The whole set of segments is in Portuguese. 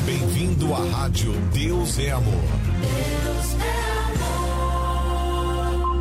Bem-vindo à Rádio Deus é Amor. Deus é amor.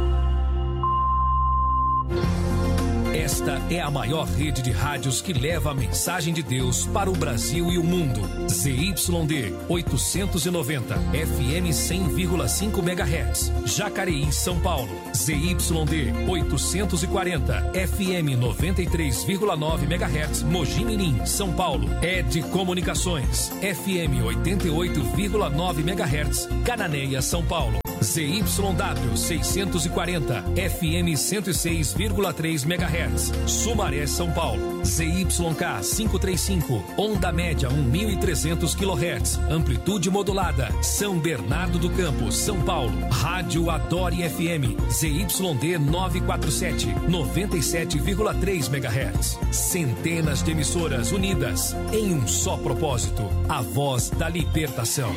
Esta é a maior rede de rádios que leva a mensagem de Deus para o Brasil e o mundo. ZYD 890, FM 100,5 MHz, Jacareí, São Paulo. ZYD 840, FM 93,9 MHz, Mogi Mirim, São Paulo. ED Comunicações, FM 88,9 MHz, Cananéia, São Paulo. ZYW 640, FM 106,3 MHz, Sumaré, São Paulo. ZYK 535, onda média 1.300 kHz, amplitude modulada, São Bernardo do Campo, São Paulo. Rádio Adore FM, ZYD 947, 97,3 MHz. Centenas de emissoras unidas em um só propósito, a voz da libertação.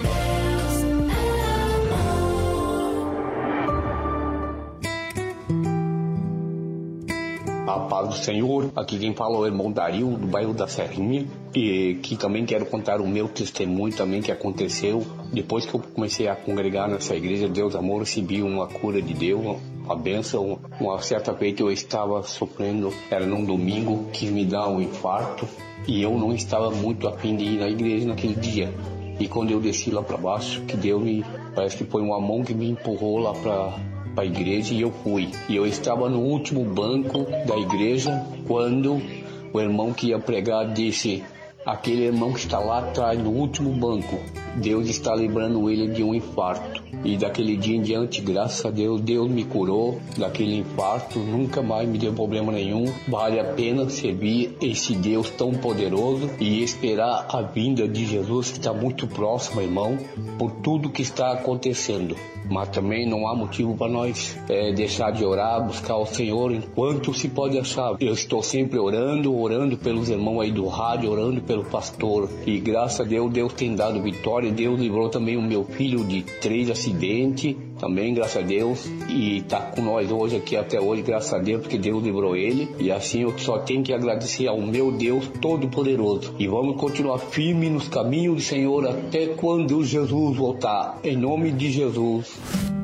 A paz do Senhor, aqui quem fala é o irmão Dario, do bairro da Serrinha, e que também quero contar o meu testemunho também que aconteceu. Depois que eu comecei a congregar nessa igreja, Deus Amor, recebi uma cura de Deus, uma bênção. Uma certa feita eu estava sofrendo, era num domingo, quis me dar um infarto, e eu não estava muito a fim de ir na igreja naquele dia. E quando eu desci lá para baixo, que Deus me, parece que foi uma mão que me empurrou lá para a igreja e eu fui. E eu estava no último banco da igreja quando o irmão que ia pregar disse: aquele irmão que está lá atrás no último banco, Deus está livrando ele de um infarto. E daquele dia em diante, graças a Deus, Deus me curou daquele infarto, nunca mais me deu problema nenhum. Vale a pena servir esse Deus tão poderoso e esperar a vinda de Jesus, que está muito próximo, irmão, por tudo que está acontecendo. Mas também não há motivo para nós deixar de orar, buscar o Senhor enquanto se pode achar. Eu estou sempre orando pelos irmãos aí do rádio, orando pelo pastor. E graças a Deus, Deus tem dado vitória. Deus livrou também o meu filho de 3 acidentes, também graças a Deus. E está com nós hoje aqui até hoje, graças a Deus, porque Deus livrou ele. E assim eu só tenho que agradecer ao meu Deus Todo-Poderoso. E vamos continuar firme nos caminhos do Senhor até quando Jesus voltar. Em nome de Jesus.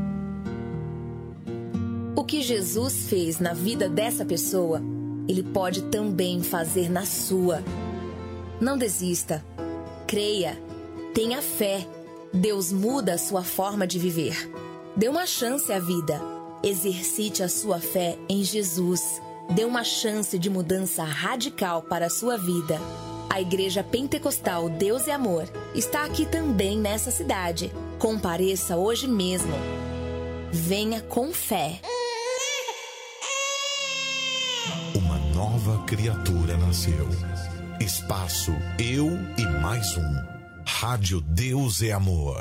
O que Jesus fez na vida dessa pessoa, Ele pode também fazer na sua. Não desista. Creia. Tenha fé. Deus muda a sua forma de viver. Dê uma chance à vida. Exercite a sua fé em Jesus. Dê uma chance de mudança radical para a sua vida. A Igreja Pentecostal Deus é Amor está aqui também nessa cidade. Compareça hoje mesmo. Venha com fé. Uma nova criatura nasceu. Espaço Eu e Mais Um. Rádio Deus é Amor.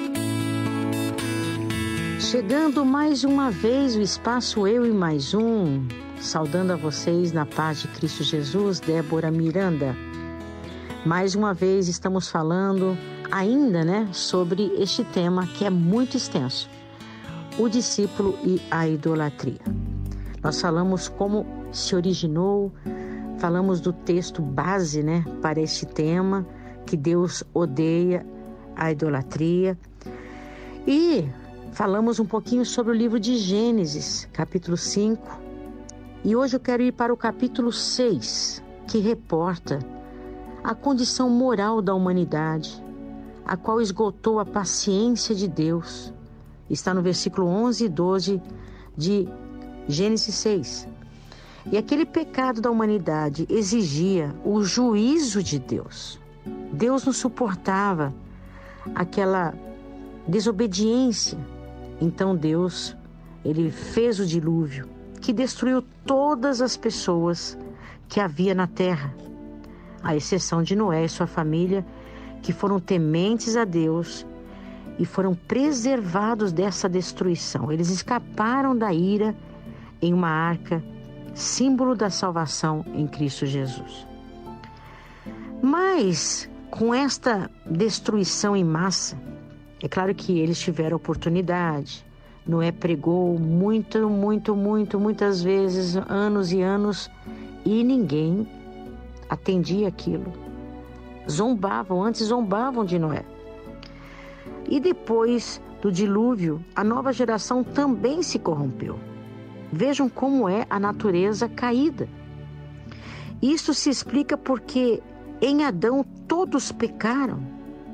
Chegando mais uma vez o Espaço Eu e Mais Um. Saudando a vocês na paz de Cristo Jesus, Débora Miranda. Mais uma vez estamos falando ainda, sobre este tema que é muito extenso. O discípulo e a idolatria. Nós falamos como se originou, falamos do texto base, para este tema, que Deus odeia a idolatria. E falamos um pouquinho sobre o livro de Gênesis, capítulo 5. E hoje eu quero ir para o capítulo 6, que reporta a condição moral da humanidade, a qual esgotou a paciência de Deus. Está no versículo 11 e 12 de Gênesis 6. E aquele pecado da humanidade exigia o juízo de Deus. Deus não suportava aquela desobediência. Então Deus, Ele fez o dilúvio, que destruiu todas as pessoas que havia na terra, à exceção de Noé e sua família, que foram tementes a Deus e foram preservados dessa destruição. Eles escaparam da ira em uma arca, símbolo da salvação em Cristo Jesus. Mas, com esta destruição em massa, é claro que eles tiveram oportunidade. Noé pregou muitas vezes, anos e anos, e ninguém atendia aquilo. antes zombavam de Noé. E depois do dilúvio, a nova geração também se corrompeu. Vejam como é a natureza caída. Isso se explica porque em Adão todos pecaram.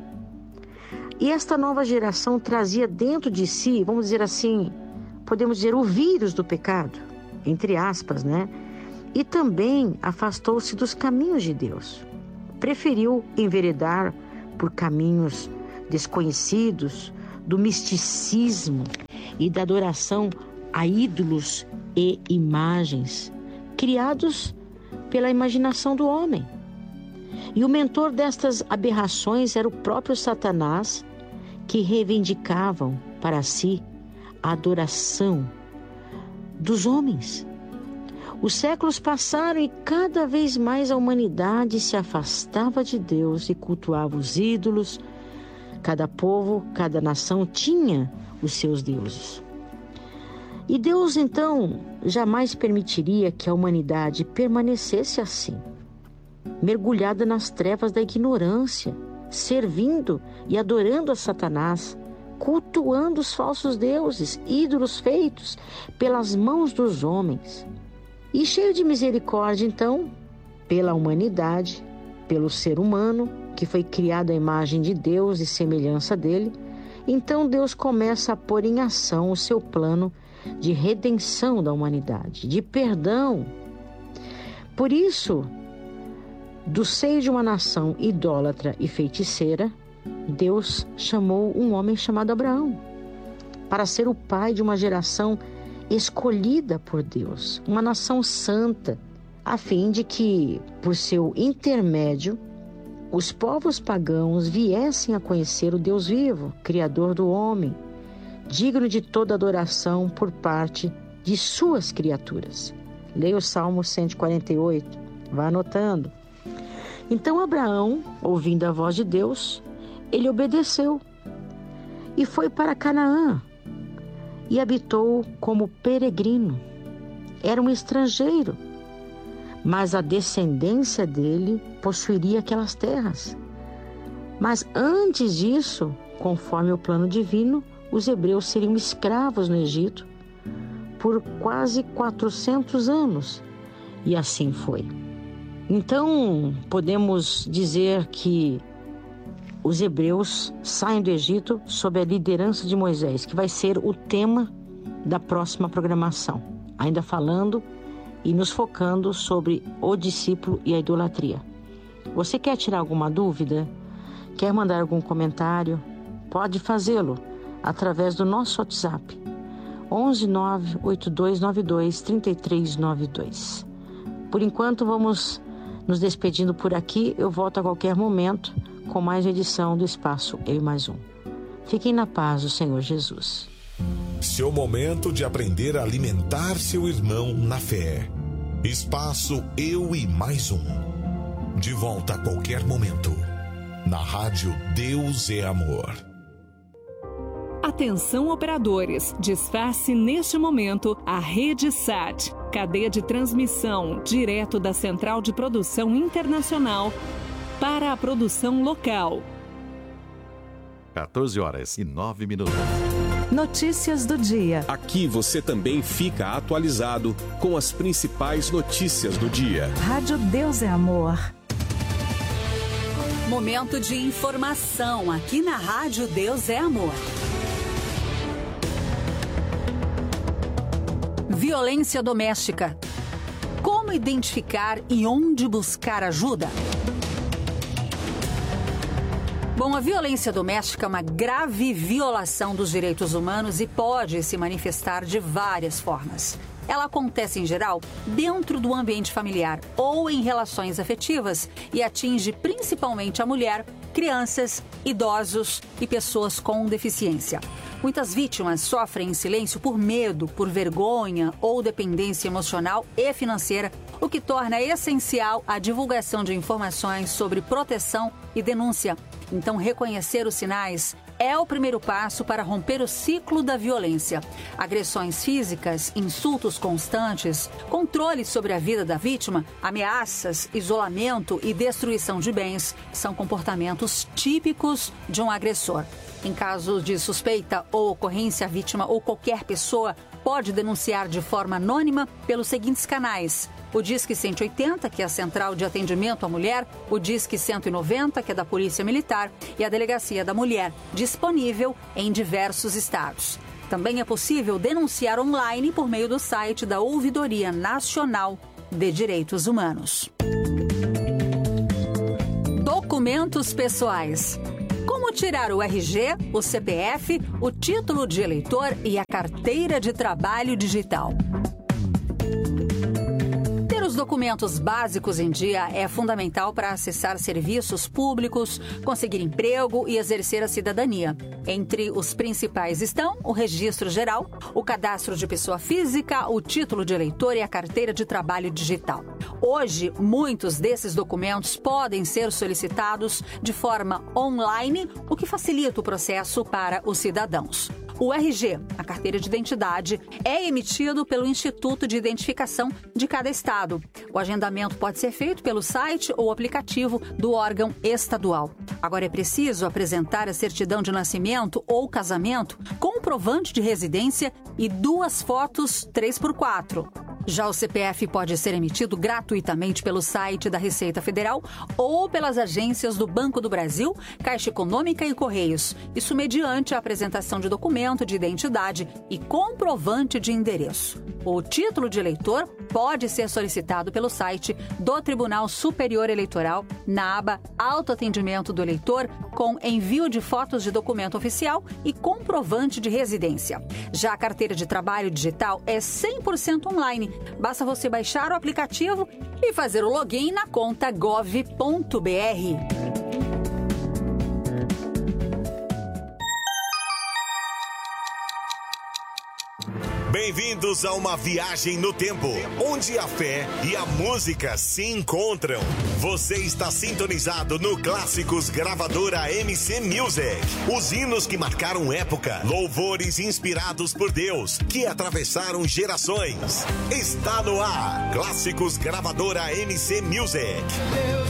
E esta nova geração trazia dentro de si, vamos dizer assim, podemos dizer o vírus do pecado, entre aspas, né? E também afastou-se dos caminhos de Deus. Preferiu enveredar por caminhos desconhecidos, do misticismo e da adoração a ídolos e imagens criados pela imaginação do homem. E o mentor destas aberrações era o próprio Satanás, que reivindicavam para si a adoração dos homens. Os séculos passaram e cada vez mais a humanidade se afastava de Deus e cultuava os ídolos. Cada povo, cada nação tinha os seus deuses. E Deus, então, jamais permitiria que a humanidade permanecesse assim, mergulhada nas trevas da ignorância, servindo e adorando a Satanás, cultuando os falsos deuses, ídolos feitos pelas mãos dos homens. E cheio de misericórdia, então, pela humanidade, pelo ser humano, que foi criado à imagem de Deus e semelhança dele, então Deus começa a pôr em ação o seu plano de redenção da humanidade, de perdão. Por isso, do seio de uma nação idólatra e feiticeira, Deus chamou um homem chamado Abraão para ser o pai de uma geração escolhida por Deus, uma nação santa, a fim de que, por seu intermédio, os povos pagãos viessem a conhecer o Deus vivo, Criador do homem, digno de toda adoração por parte de suas criaturas. Leia o Salmo 148, vá anotando. Então Abraão, ouvindo a voz de Deus, ele obedeceu e foi para Canaã e habitou como peregrino. Era um estrangeiro, mas a descendência dele possuiria aquelas terras. Mas antes disso, conforme o plano divino, os hebreus seriam escravos no Egito por quase 400 anos. E assim foi. Então, podemos dizer que os hebreus saem do Egito sob a liderança de Moisés, que vai ser o tema da próxima programação. Ainda falando e nos focando sobre o discípulo e a idolatria. Você quer tirar alguma dúvida? Quer mandar algum comentário? Pode fazê-lo através do nosso WhatsApp 11 98292 3392. Por enquanto vamos nos despedindo por aqui. Eu volto a qualquer momento com mais edição do Espaço Eu e Mais Um. Fiquem na paz do Senhor Jesus. Seu momento de aprender a alimentar seu irmão na fé. Espaço Eu e Mais Um. De volta a qualquer momento. Na rádio Deus é Amor. Atenção operadores, desface neste momento a Rede SAT, cadeia de transmissão direto da Central de Produção Internacional para a produção local. 14h09. Notícias do dia. Aqui você também fica atualizado com as principais notícias do dia. Rádio Deus é Amor. Momento de informação aqui na Rádio Deus é Amor. Violência doméstica. Como identificar e onde buscar ajuda? Bom, a violência doméstica é uma grave violação dos direitos humanos e pode se manifestar de várias formas. Ela acontece, em geral, dentro do ambiente familiar ou em relações afetivas e atinge principalmente a mulher, crianças, idosos e pessoas com deficiência. Muitas vítimas sofrem em silêncio por medo, por vergonha ou dependência emocional e financeira, o que torna essencial a divulgação de informações sobre proteção e denúncia. Então, reconhecer os sinais é o primeiro passo para romper o ciclo da violência. Agressões físicas, insultos constantes, controle sobre a vida da vítima, ameaças, isolamento e destruição de bens são comportamentos típicos de um agressor. Em caso de suspeita ou ocorrência, a vítima ou qualquer pessoa pode denunciar de forma anônima pelos seguintes canais: o Disque 180, que é a Central de Atendimento à Mulher, o Disque 190, que é da Polícia Militar, e a Delegacia da Mulher, disponível em diversos estados. Também é possível denunciar online por meio do site da Ouvidoria Nacional de Direitos Humanos. Documentos pessoais. Como tirar o RG, o CPF, o título de eleitor e a carteira de trabalho digital? Ter os documentos básicos em dia é fundamental para acessar serviços públicos, conseguir emprego e exercer a cidadania. Entre os principais estão o Registro Geral, o Cadastro de Pessoa Física, o título de eleitor e a carteira de trabalho digital. Hoje, muitos desses documentos podem ser solicitados de forma online, o que facilita o processo para os cidadãos. O RG, a carteira de identidade, é emitido pelo Instituto de Identificação de cada estado. O agendamento pode ser feito pelo site ou aplicativo do órgão estadual. Agora é preciso apresentar a certidão de nascimento ou casamento, comprovante de residência e 2 fotos 3x4. Já o CPF pode ser emitido gratuitamente pelo site da Receita Federal ou pelas agências do Banco do Brasil, Caixa Econômica e Correios. Isso mediante a apresentação de documento de identidade e comprovante de endereço. O título de eleitor pode ser solicitado pelo site do Tribunal Superior Eleitoral na aba Autoatendimento do Eleitor, com envio de fotos de documento oficial e comprovante de residência. Já a carteira de trabalho digital é 100% online. Basta você baixar o aplicativo e fazer o login na conta gov.br. Bem-vindos a uma viagem no tempo, onde a fé e a música se encontram. Você está sintonizado no Clássicos Gravadora MC Music. Os hinos que marcaram época, louvores inspirados por Deus, que atravessaram gerações. Está no ar, Clássicos Gravadora MC Music.